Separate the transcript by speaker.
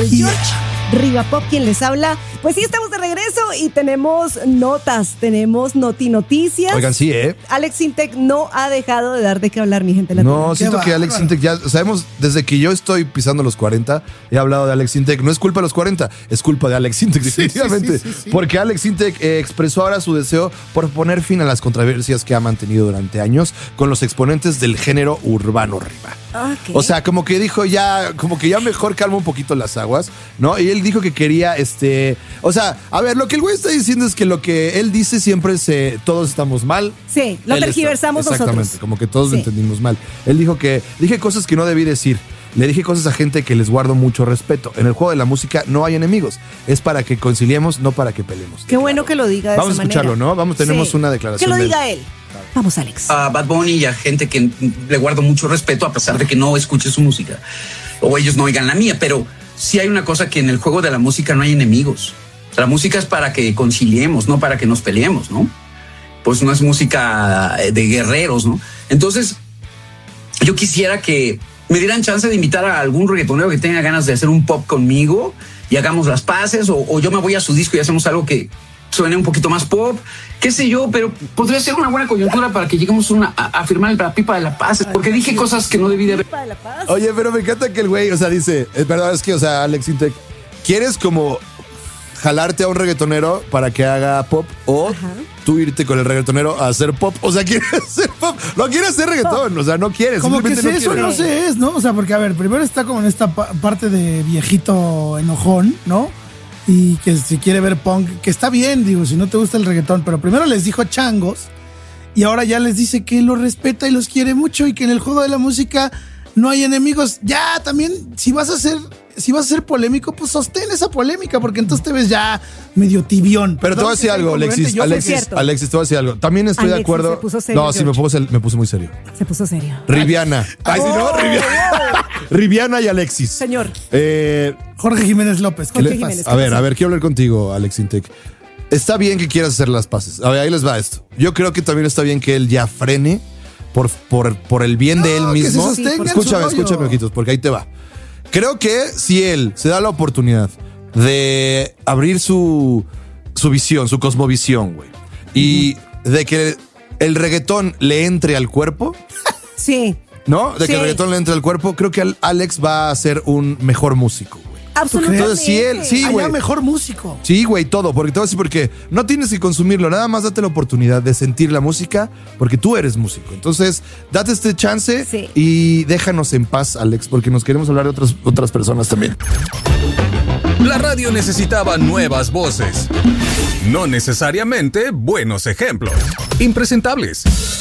Speaker 1: George Rivapop, quien les habla. Pues sí, estamos de regreso y tenemos notas, tenemos noticias.
Speaker 2: Oigan, sí,
Speaker 1: Alex Sintek no ha dejado de dar de qué hablar, mi gente.
Speaker 2: No, siento que Alex Sintek ya, sabemos, desde que yo estoy pisando los 40, he hablado de Alex Sintek. No es culpa de los 40, es culpa de Alex Sintek, definitivamente. Sí. Porque Alex Sintek expresó ahora su deseo por poner fin a las controversias que ha mantenido durante años con los exponentes del género urbano Riva. Okay. O sea, como que dijo ya, mejor calma un poquito las aguas, ¿no? Y él dijo que quería, o sea, a ver, lo que el güey está diciendo es que lo que él dice siempre todos estamos mal.
Speaker 1: Sí, lo tergiversamos nosotros.
Speaker 2: Exactamente, como que todos lo entendimos mal. Él dijo que dije cosas que no debí decir. Le dije cosas a gente que les guardo mucho respeto. En el juego de la música no hay enemigos. Es para que conciliemos, no para que peleemos.
Speaker 1: Qué bueno que lo diga de
Speaker 2: Vamos
Speaker 1: esa
Speaker 2: a escucharlo,
Speaker 1: manera.
Speaker 2: ¿no? Tenemos una declaración.
Speaker 1: Que lo diga él. Vamos, Alex.
Speaker 3: A Bad Bunny y a gente que le guardo mucho respeto a pesar de que no escuche su música. O ellos no oigan la mía. Pero sí hay una cosa, que en el juego de la música no hay enemigos. La música es para que conciliemos, no para que nos peleemos, ¿no? Pues no es música de guerreros, ¿no? Entonces, yo quisiera que me dieran chance de invitar a algún reggaetonero que tenga ganas de hacer un pop conmigo y hagamos las paces, o yo me voy a su disco y hacemos algo que suene un poquito más pop, qué sé yo, pero podría ser una buena coyuntura para que lleguemos a firmar la pipa de la paz, porque dije cosas que no debí de haber.
Speaker 2: Oye, pero me encanta que el güey, o sea, dice, perdón, es que, o sea, Alex Sintek, ¿quieres como jalarte a un reggaetonero para que haga pop o tú irte con el reggaetonero a hacer pop? O sea, ¿quieres hacer pop? No quieres hacer reggaetón, o sea, no quieres.
Speaker 4: Como que si
Speaker 2: no
Speaker 4: eso
Speaker 2: quieres.
Speaker 4: no se es, ¿no? O sea, porque a ver, primero está como en esta parte de viejito enojón, ¿no? Y que si quiere ver punk, que está bien, digo, si no te gusta el reggaetón, pero primero les dijo changos y ahora ya les dice que los respeta y los quiere mucho y que en el juego de la música no hay enemigos. Ya, también, si vas a ser polémico, pues sostén esa polémica, porque entonces te ves ya medio tibión.
Speaker 2: Pero te voy a decir algo, Alexis, te voy a decir algo. También estoy de acuerdo.
Speaker 1: Se puso serio,
Speaker 2: no, sí, me puse muy serio.
Speaker 1: Se puso serio.
Speaker 2: Riviana. Ay, si no, Riviana y Alexis.
Speaker 1: Señor.
Speaker 4: Jorge Jiménez López.
Speaker 2: A ver, quiero hablar contigo, Alex Sintek. Está bien que quieras hacer las paces. A ver, ahí les va esto. Yo creo que también está bien que él ya frene por el bien de él mismo. Escúchame, ojitos, porque ahí te va. Creo que si él se da la oportunidad de abrir su visión, su cosmovisión, güey, y de que el reggaetón le entre al cuerpo.
Speaker 1: Sí.
Speaker 2: ¿No? De que el reggaetón le entre al cuerpo, creo que Alex va a ser un mejor músico, güey.
Speaker 1: Absolutamente.
Speaker 2: Entonces, si él, sí, güey.
Speaker 4: mejor músico.
Speaker 2: Sí, güey, todo. Porque te voy a decir, porque no tienes que consumirlo, nada más date la oportunidad de sentir la música, porque tú eres músico. Entonces, date este chance y déjanos en paz, Alex, porque nos queremos hablar de otras personas también.
Speaker 5: La radio necesitaba nuevas voces, no necesariamente buenos ejemplos. Impresentables.